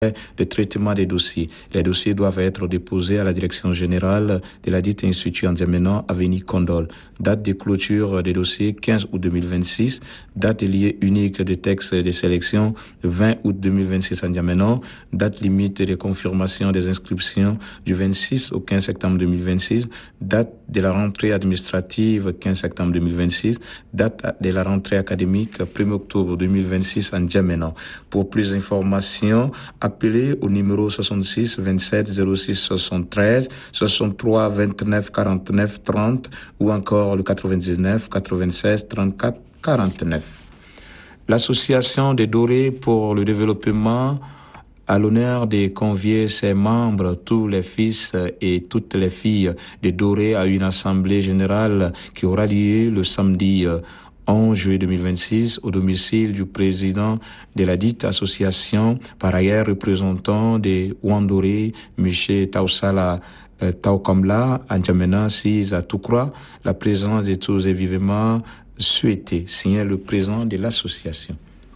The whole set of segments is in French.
de traitement des dossiers. Les dossiers doivent être déposés à la direction générale de la dite institut en N'Djamena, avenue Condol. Date de clôture des dossiers 15 août 2026. Date liée unique des textes de sélection 20 août 2026 en N'Djamena. Date limite de confirmation des inscriptions du 26 au 15 septembre 2026. Date de la rentrée administrative 15 septembre 2026. Date de la rentrée académique 1er octobre 2026 en N'Djamena. Pour plus d'informations, appelez au numéro 66 27 06 73 63 29 49 30 ou encore le 99 96 34 49. L'association des Dorés pour le développement a l'honneur de convier ses membres, tous les fils et toutes les filles des Dorés, à une assemblée générale qui aura lieu le samedi 11 juillet 2026 au domicile du président de la dite association, par ailleurs représentant des Wandoré, M. Tausala Taukamla, à N'Djamena, 6 à Toukra. La présence de tous est vivement souhaitée, signé le président de l'association.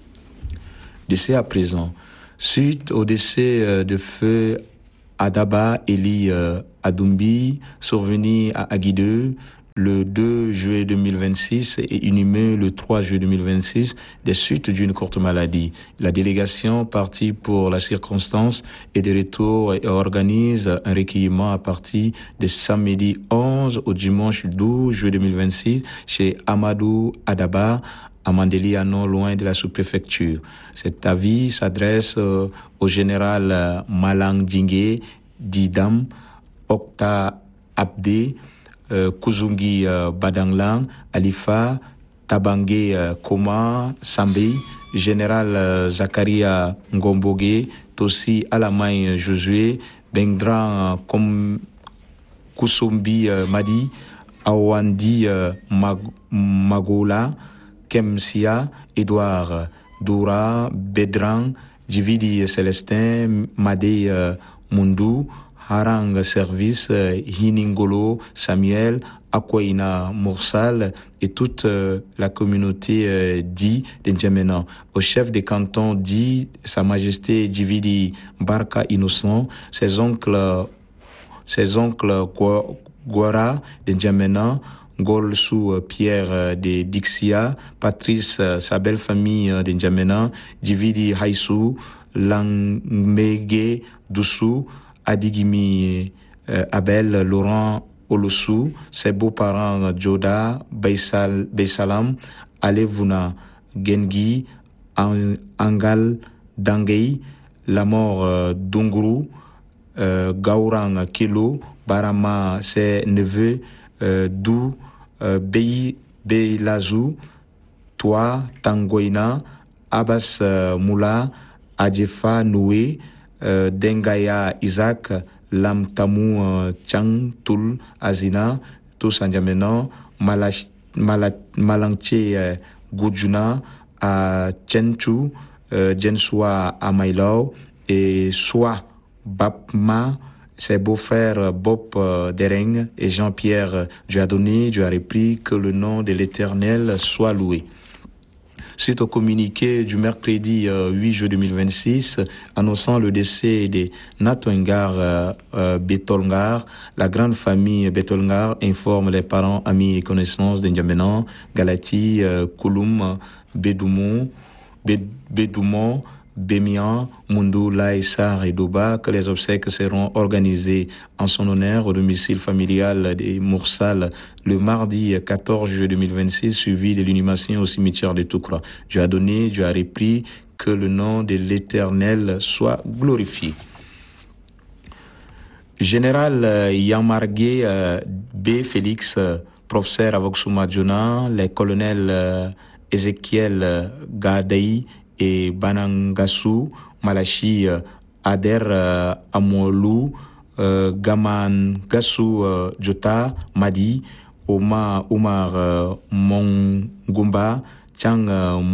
Décès à présent. Suite au décès de feu Adaba Eli Adoumbi, survenu à Aguideux, le 2 juillet 2026 et inhumé le 3 juillet 2026 des suites d'une courte maladie. La délégation partie pour la circonstance est de retour et organise un recueillement à partir de samedi 11 au dimanche 12 juillet 2026 chez Amadou Adaba, à Mandeli, non loin de la sous-préfecture. Cet avis s'adresse au général Malang Djingé, Didam, Okta Abdé, Kuzungi Badanglang, Alifa, Tabangé Koma, Sambi, général Zakaria Ngomboge, Tossi Alamay Josué, Bengdran Kusumbi Madi, Awandi Magola, Kemsia, Edouard Doura, Bedran, Jividi Célestin, Made Mundu, Harang Service, Hiningolo, Samuel, Akwaina Moursal et toute la communauté dit de N'Djamena. Au chef des cantons dit Sa Majesté Djividi Barka Innocent, ses oncles Gwara de N'Djamena, Golsou Pierre de Dixia, Patrice, sa belle famille de N'Djamena, Djividi Haïsou, Langmege Doussou, Adigimi Abel, Laurent Olossou, ses beaux-parents Joda, Beissalam, Alevuna Gengi, Angal Dangei, la mort Dunguru, Gaurang Kilo, Barama, ses neveux, Dou, Beilazou, Toi, Tangoina, Abbas Moula, Adjefa Noué, Dengaya Isaac, Lam Tamu Chang Tul Azina, tous en N'Djamena, Malangche Gujuna, à Chenchu, Jensua Amailao et Soa Bapma, ses beaux-frères Bob Dereng et Jean-Pierre. Dieu a donné, Dieu a repris, que le nom de l'Éternel soit loué. Suite au communiqué du mercredi 8 juillet 2026 annonçant le décès de Natwengar Betolngar, la grande famille Betolngar informe les parents, amis et connaissances de N'Djamena, Galati, Kouloum, Bedoumon, Bémian, Mundu, Laïsar et Doba, que les obsèques seront organisées en son honneur au domicile familial des Moursal le mardi 14 juillet 2026, suivi de l'inhumation au cimetière de Toukra. Dieu a donné, Dieu a repris, que le nom de l'Éternel soit glorifié. Général Yamargué B. Félix, professeur à Voxuma Djona, les colonels Ézéchiel Gadei et Banangassou, Malachi Ader Amolou, Gaman Gassou Jota, Madi, Omar Mongumba, Chang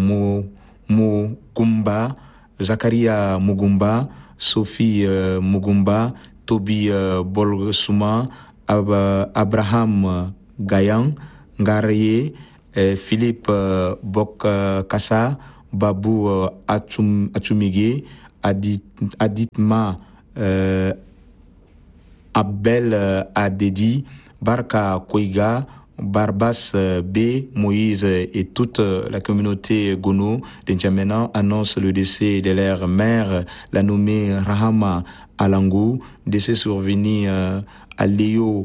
Mugumba, Zakaria Mugumba, Sophie Mugumba, Toby Bolsuma, Abraham Gayan, Ngaraye, Philippe Bokkassa, Babou Atumige, Aditma Abel Adedi, Barka Koiga, Barbas B, Moïse et toute la communauté Gono de N'Djamena annonce le décès de leur mère, la nommée Rahama Alangou, décès survenu à Léo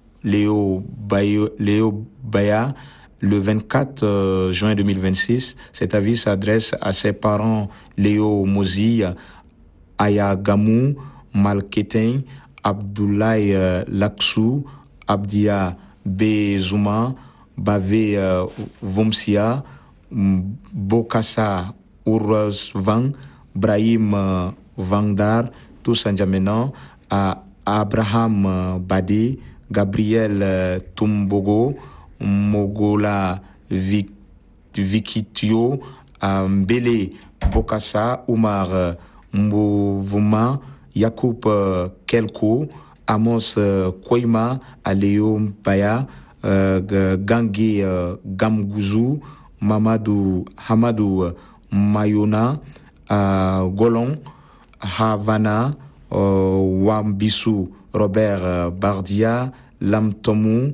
Baya le 24 juin 2026. Cet avis s'adresse à ses parents Léo Mozi, Ayagamou, Malketin, Abdoulaye Laksou, Abdia Bezouma, Bavé Vomsia, Bokassa Ourosvan, Brahim Vandar, tous en N'Djamena, à Abraham Badi, Gabriel Tumbogo, Mogola Vikitio, Mbele Bokassa, Oumar Mbouvuma, Yacoub Kelko, Amos Koima, Aléo Baya, Gangi Gamgouzou, Hamadou Mayona, Golon, Havana, Wambissou, Robert Bardia, Lamtomou,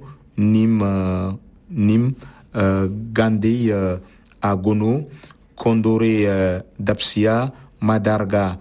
Nim, Gandhi Agono, Kondore Dapsia, Madarga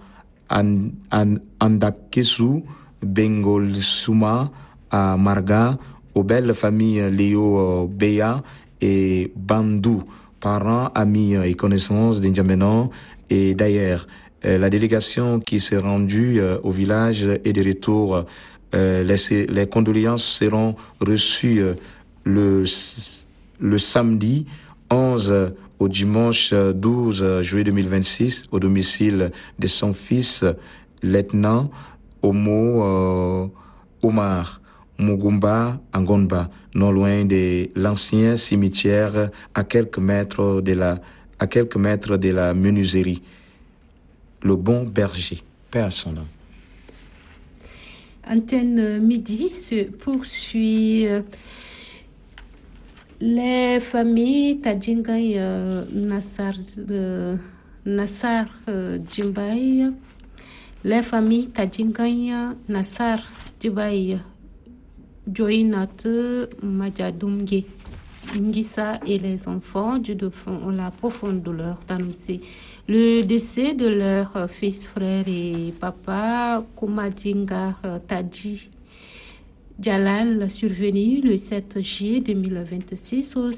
Andakesu, Bengol Souma, Marga, aux belles familles Léo Beya et Bandou, parents, amis et connaissances d'N'Djamena. Et d'ailleurs, la délégation qui s'est rendue au village est de retour. Les condoléances seront reçues le samedi 11 au dimanche 12 juillet 2026 au domicile de son fils, lieutenant Omo Omar Mugumba Angonba, non loin de l'ancien cimetière à quelques mètres de la menuiserie. Le bon berger, paix à son nom. Antenne Midi se poursuit. Les familles Tadjingay Nassar Djimbaï, les familles Tadjingay Nassar Djimbaï, Joinat Majadoumge, Ngissa et les enfants du dauphin ont la profonde douleur d'annoncer le décès de leur fils, frère et papa, Koumadjingar Tadji Djalal, survenu le 7 juillet 2026 au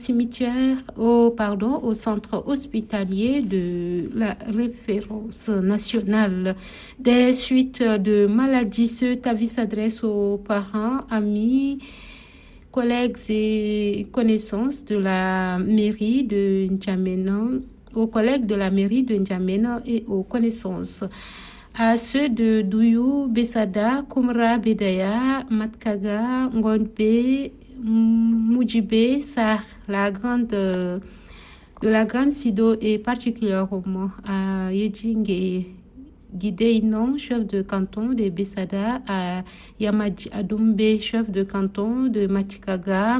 centre hospitalier de la référence nationale des suites de maladies. Cet avis s'adresse aux parents, amis, collègues et connaissances de la mairie de N'Djamena, aux collègues de la mairie de N'Djamena et aux connaissances. À ceux de Douyou, Bessada, Koumra, Bedaya, Matkaga, Ngonbe, Moudjibé, Sar, de la grande Sido et particulièrement à Yedjingue, Guidéinon, chef de canton de Bessada, à Yamadji Adoumbe, chef de canton de Matikaga,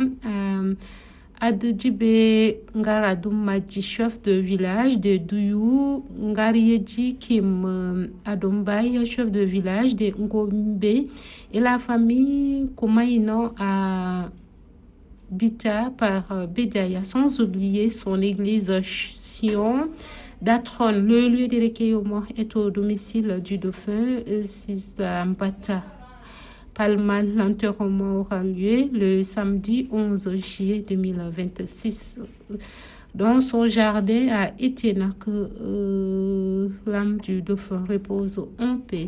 Adjibé Ngaradoum chef de village de Douyou, Ngariedji Kim Adoumbaye, chef de village de Ngombe, et la famille Koumaïno à Bita par Bedaya, sans oublier son église Sion d'Atron. Le lieu de recueillement est au domicile du dauphin Sisambata. Palman, l'enterrement aura lieu le samedi 11 juillet 2026 dans son jardin à Etienne, que l'âme du dauphin repose en paix.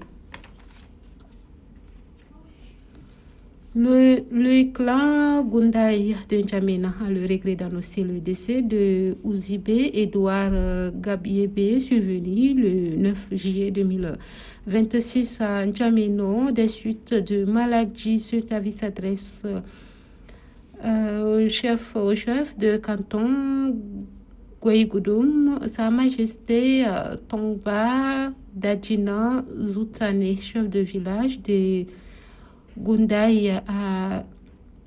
Le clan Goundaï de N'Djamena a le regret d'annoncer le décès de Ouzibé Edouard Gabiébé, survenu le 9 juillet 2026 à N'Djamena des suites de maladies. Cet avis s'adresse au chef de canton Gouaïgoudoum, Sa Majesté Tongba Dadjina Zoutane, chef de village de Goundaï, à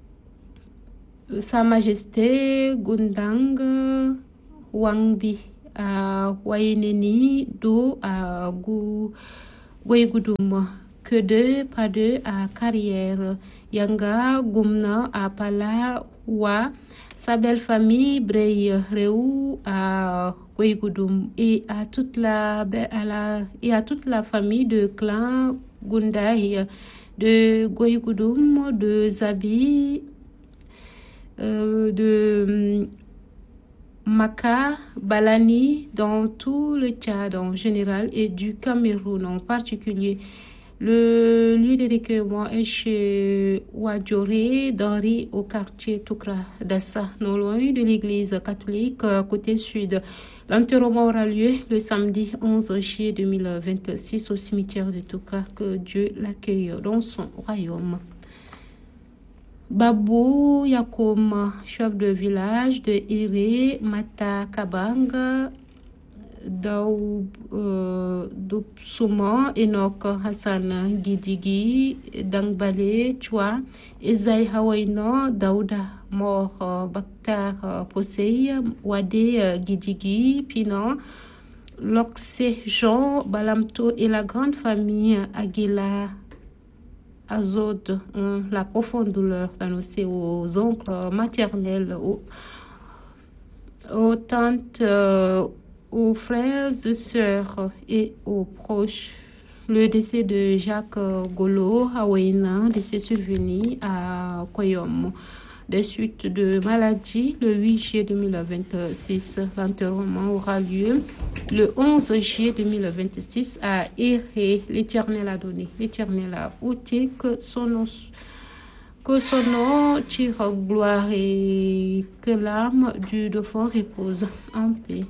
Sa Majesté Gundang Wangbi, à Waineni, Do à Goïgoudoum, que 2, pas 2 à Carrière, Yanga, Goumna à Palawa, sa belle famille Brey Réou à Goïgoudoum et à toute la famille de clan Goundaï de Goïgoudoum, de Zabi, de Maka, Balani, dans tout le Tchad en général et du Cameroun en particulier. Le lieu de recueillement est chez Wadjoré, d'Henri, au quartier Toukra d'Assa, non loin de l'église catholique, côté sud. L'enterrement aura lieu le samedi 11 juillet 2026 au cimetière de Toukra. Que Dieu l'accueille dans son royaume. Babou Yakoum, chef de village de Iré, Mata Kabanga, Souma, Enoch Hassan Gidigi, Dangbale, Chua, Ezaï Hawaïno, Daouda Mor Bakhtar Posey, Wade Gidigi, Pinon, Loxé Jean, Balamto et la grande famille Aguila Azod ont la profonde douleur d'annoncer aux oncles maternels, aux tantes, aux frères et sœurs et aux proches le décès de Jacques Golo Hawaïna, décès survenu à Koyom, des suites de maladie le 8 juillet 2026. L'enterrement aura lieu le 11 juillet 2026 à Iré. L'Éternel a donné, l'Éternel a ôté, que son nom tire gloire et que l'âme du défunt repose en paix.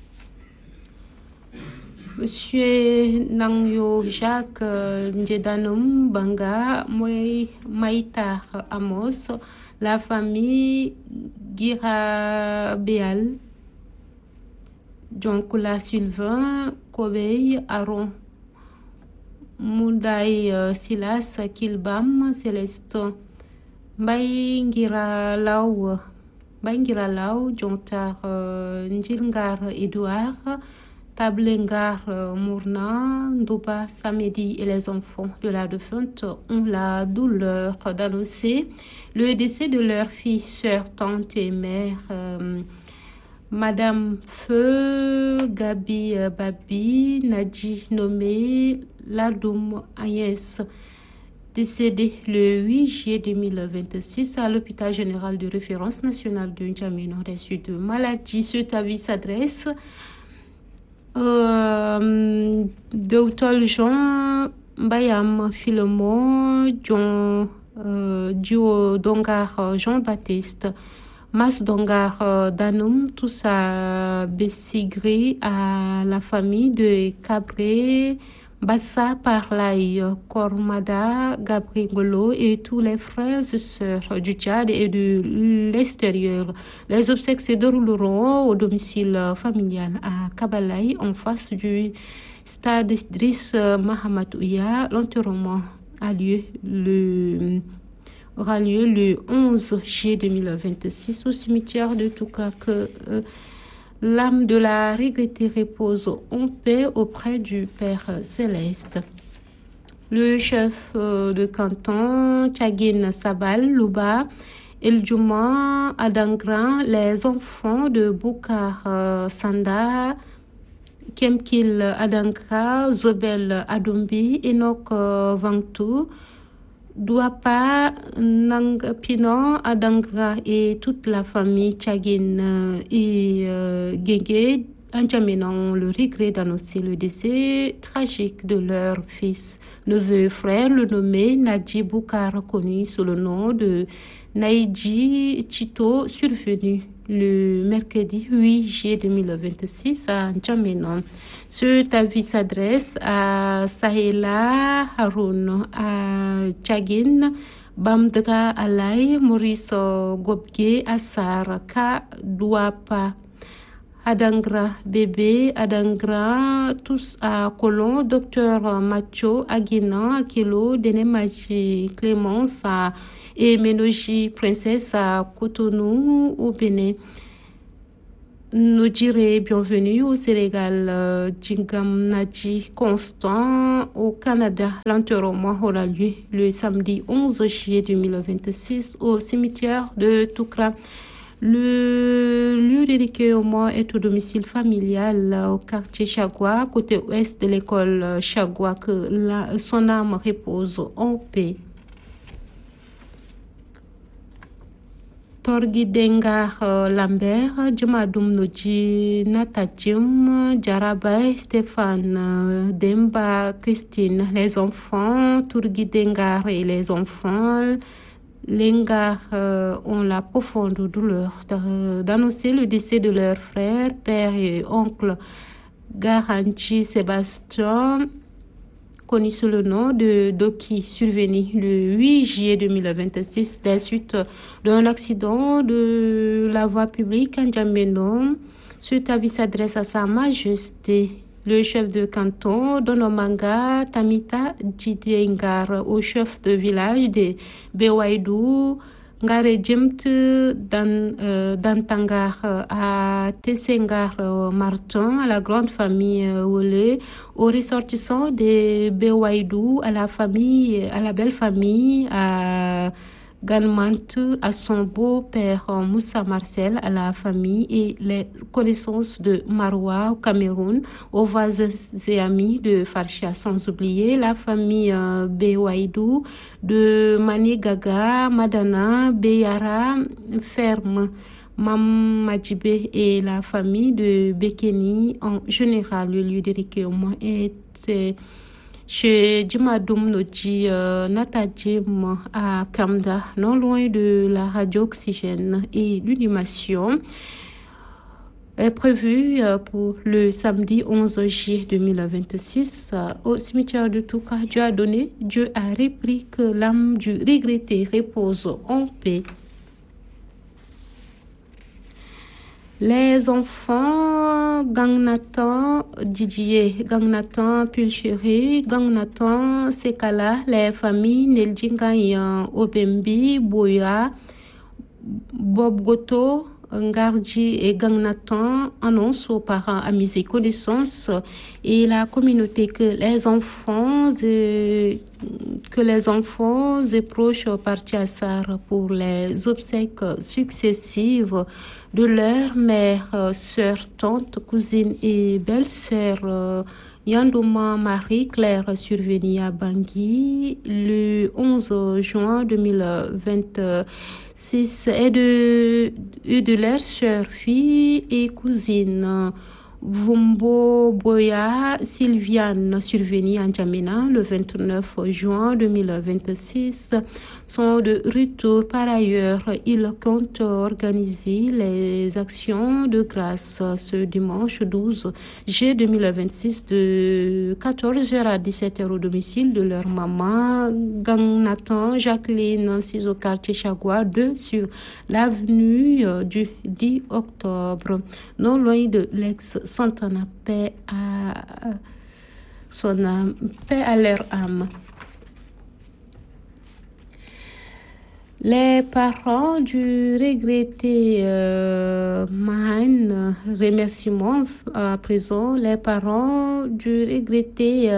Monsieur Nangyo Jacques Ndjedanum Banga Maïtar Amos, la famille Girabéal, Djonkula Sylvain, Kobeï, Aaron, Moundaï Silas, Kilbam, Céleste, Baïngira Lau, Djontar Njilngar Edouard, Tablengar Mourna, Ndouba Samedi et les enfants de la défunte ont la douleur d'annoncer le décès de leur fille, sœur, tante et mère, Madame Feu, Gabi Babi, Nadji nommé Ladoum Agnès, décédée le 8 juillet 2026 à l'hôpital général de référence national de N'Djamena, des suites de maladie. Ce avis s'adresse Dr Jean Bayam Philemon, Dio Dongar Jean-Baptiste, Mas Dongar Danoum, Toussa Bessigri, à la famille de Cabré, Bassa Parlay, Kormada, Gabrigolo et tous les frères et sœurs du Tchad et de l'extérieur. Les obsèques se dérouleront au domicile familial à Kabalaï, en face du stade Driss Mahamatouya. L'enterrement aura lieu le 11 juillet 2026 au cimetière de Toukra. L'âme de la regrettée repose en paix auprès du Père Céleste. Le chef de canton, Tchagin Sabal Louba, El Djouma Adangran, les enfants de Boukar Sanda, Kemkil Adangra, Zobel Adombi, Enoch Vangtou, Douapa Nang Pinon Adangra et toute la famille Tchagin et Guégué N'Djamena le regret d'annoncer le décès tragique de leur fils, neveu et frère, le nommé Nadji Boukar, connu sous le nom de Naïdji Chito, survenu le mercredi 8 juillet 2026 à N'Djamena. Ce avis s'adresse à Sahela Haroun, à Tchagin, Bamdra Alay, Maurice Gobge, Assar, Ka Douapa, Adangra Bébé, Adangra, tous à Colon, Docteur Macho, Aguinan, Akilo, Denemaji, Clémence et Ménoji, Princesse à Cotonou, au Bénin. nous dirait bienvenue au Sénégal. Djingam Nadji Constant au Canada. L'enterrement aura lieu le samedi 11 juillet 2026 au cimetière de Toukra. Le lieu dédié au mort est au domicile familial au quartier Chagua, côté ouest de l'école Chagua, que son âme repose en paix. Torgui Dengar Lambert, Djumadoum Noji Natajum, Djarabay Stéphane, Demba Christine, les enfants, Torgui Dengar et les enfants, Lengar ont la profonde douleur d'annoncer le décès de leur frère, père et oncle Garanti Sébastien, connu sous le nom de Doki, survenu le 8 juillet 2026 des suites d'un accident de la voie publique à N'Djamena. Cet avis s'adresse à Sa Majesté, le chef de canton d'Onomanga, Tamita Djidengar, au chef de village de Bewaidou, Ngare Djemt Dantangar, à Tessengar Martin, à la grande famille Wole, aux ressortissants de Bewaidou, à la belle famille, à Ganmant, à son beau-père Moussa Marcel, à la famille et les connaissances de Maroua au Cameroun, aux voisins et amis de Farcha, sans oublier la famille Bewaidou de Manigaga, Madana, Beyara, Ferme, Mamadjibé et la famille de Bekeni en général. Le lieu dédié au moins est chez Djumadoum Noji Natadjem à Kamda, non loin de la radio Oxygène, et l'inhumation est prévue pour le samedi 11 juillet 2026 au cimetière de Touka. Dieu a donné, Dieu a repris, que l'âme du regretté repose en paix. Les enfants Gangnatan Didier, Gangnatan Pulchéry, Gangnatan Sekala, les familles Neldingayan Obembi, Boya, Bob Goto, Ngarji et Gangnatan annoncent aux parents, amis et connaissances et la communauté que les enfants et proches partis à Sar pour les obsèques successives de leur mère, sœur, tante, cousine et belle-sœur Yandouma Marie-Claire survenue à Bangui le 11 juin 2026 et de leur sœur, fille et cousine Vumbo Boya Sylviane, survenue à N'Djamena le 29 juin 2026, sont de retour. Par ailleurs, ils comptent organiser les actions de grâce ce dimanche 12 juillet 2026 de 14h à 17h au domicile de leur maman Gangnatan Jacqueline, 6 au quartier Chagua, 2 sur l'avenue du 10 octobre, non loin de l'ex-Santana. Paix à son âme, paix à leur âme. Les parents du regretté Mahan, remerciements à présent, les parents du regretté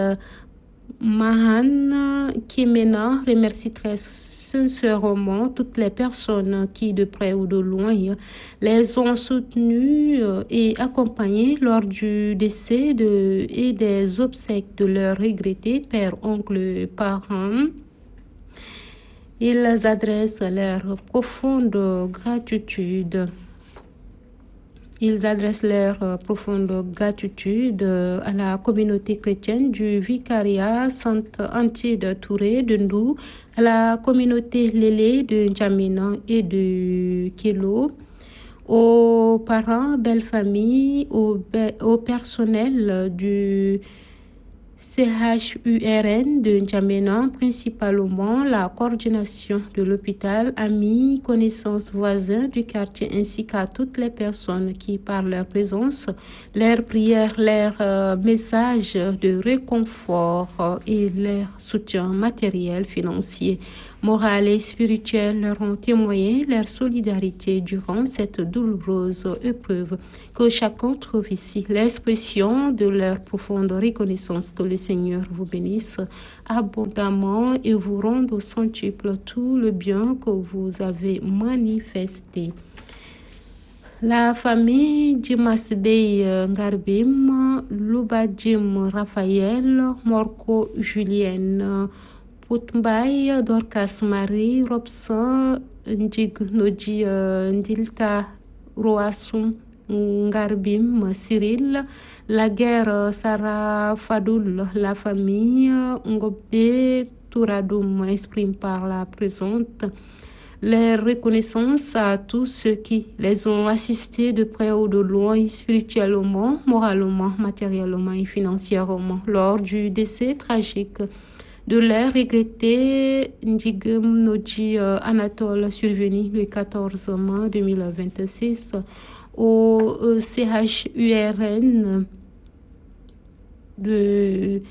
Mahan Kimena remercient très sincèrement toutes les personnes qui, de près ou de loin, les ont soutenus et accompagnés lors du décès et des obsèques de leur regretté père, oncle, parents. Ils adressent leur profonde gratitude. Ils adressent leur profonde gratitude à la communauté chrétienne du vicariat Sainte Antide Touré de Ndou, à la communauté Lélé de N'Djamena et de Kilo, aux parents, belle famille, au personnel du CHURN de N'Djamena, principalement la coordination de l'hôpital, amis, connaissances, voisins du quartier, ainsi qu'à toutes les personnes qui, par leur présence, leurs prières, leurs messages de réconfort et leur soutien matériel, financier, moral et spirituel leur ont témoigné leur solidarité durant cette douloureuse épreuve. Que chacun trouve ici l'expression de leur profonde reconnaissance. Que le Seigneur vous bénisse abondamment et vous rende au centuple tout le bien que vous avez manifesté. La famille Djimasbey Ngarbim, Louba Djim Raphaël, Morco Julienne, Poutmbaye, Dorcas Marie, Robson, Ndig Nodji Ndilta Roassoum, Ngarbim Cyril, la guerre Sarah Fadoul, la famille Ngobde Touradoum exprime par la présente leur reconnaissance à tous ceux qui les ont assistés de près ou de loin, spirituellement, moralement, matériellement et financièrement lors du décès tragique de leur regretté Ndigem Nodji Anatole survenu le 14 mai 2026 au CHURN de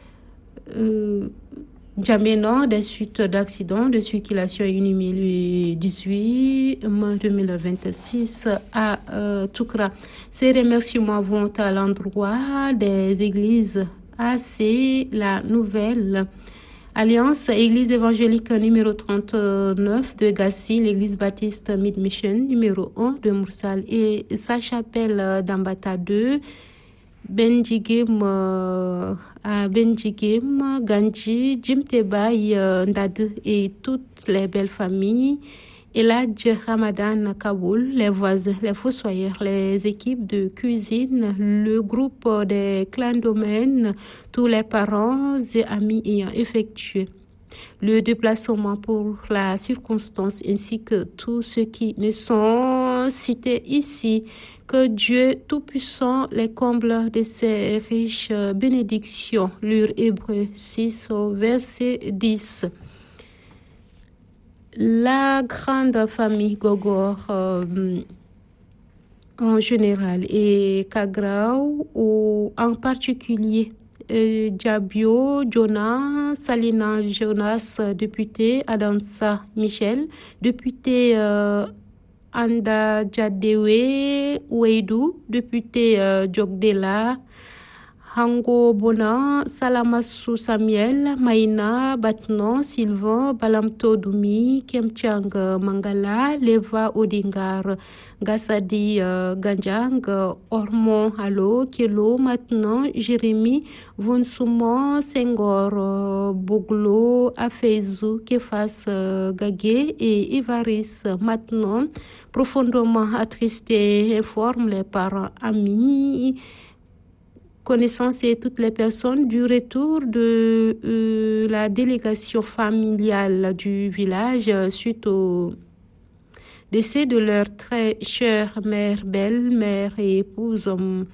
N'Djamena des suites d'accidents de circulation inhumés le 18 mai 2026 à Toukra. Ces remerciements vont à l'endroit des églises AC, la nouvelle Alliance, Église évangélique numéro 39 de Gassi, l'Église baptiste Mid-Mission numéro 1 de Moursal et sa chapelle d'Ambata 2, Benjigim à Benjigim, Ganji, Jimtebaï, Ndad et toutes les belles familles. Eladj Ramadan Kaboul, les voisins, les fossoyeurs, les équipes de cuisine, le groupe des clans domaines, tous les parents et amis ayant effectué le déplacement pour la circonstance ainsi que tous ceux qui ne sont cités ici. Que Dieu Tout-Puissant les comble de ses riches bénédictions. Lure Hébreux 6 au verset 10. La grande famille Gogor en général et Kagrao ou en particulier Diabio, Jonah, Salina Jonas, député Adansa Michel, député Anda Djadewe Oueidou, député Jogdela, Hango Bona, Salamassou Samuel, Maïna, Batnon, Sylvain, Balamto Doumi, Kemtiang Mangala, Leva Odingar, Gassadi Ganjang, Ormon Halo, Kelo, maintenant, Jérémy, Vonsouman, Senghor, Bouglo, Afeizou, Kefas Gagé et Ivaris, maintenant, profondément attristé, informe les parents, amis, connaissance et toutes les personnes du retour de la délégation familiale du village suite au décès de leur très chère mère, belle-mère et épouse,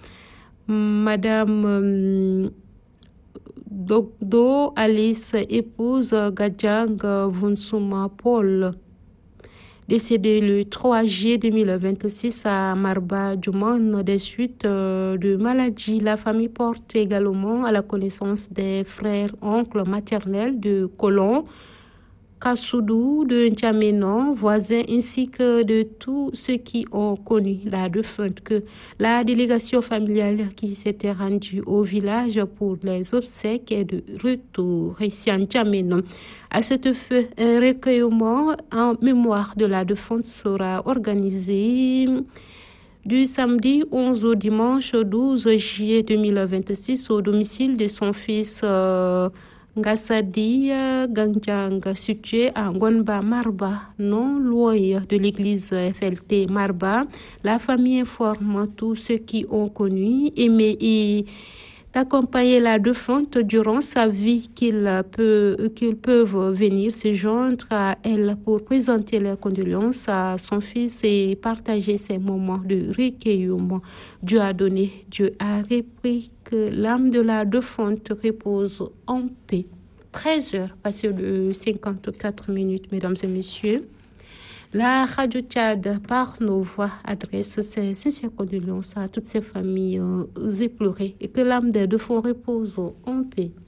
Madame Dogdo Alice, épouse Gadjang Vunsouma Paul. Décédé le 3 juillet 2026 à Marba Djouman des suites de maladie. La famille porte également à la connaissance des frères, oncles maternels de Colon, Kassoudou, de N'Djamena, voisins, ainsi que de tous ceux qui ont connu la défunte, que la délégation familiale qui s'était rendue au village pour les obsèques est de retour ici à N'Djamena. À cette fin, un recueillement en mémoire de la défunte sera organisé du samedi 11 au dimanche 12 juillet 2026 au domicile de son fils Ngassadi Ganjang, situé à Ngonba Marba, non loin de l'église FLT Marba. La famille informe tous ceux qui ont connu, aimé et d'accompagner la défunte durant sa vie qu'ils peuvent venir se joindre à elle pour présenter leurs condoléances à son fils et partager ces moments de recueillement. Dieu a donné, Dieu a repris. que l'âme de la défunte repose en paix. 13h, passé de 54 minutes, mesdames et messieurs. La Radio Tchad, par nos voix, adresse ses sincères condoléances à toutes ces familles éplorées et que l'âme des défunts repose en paix.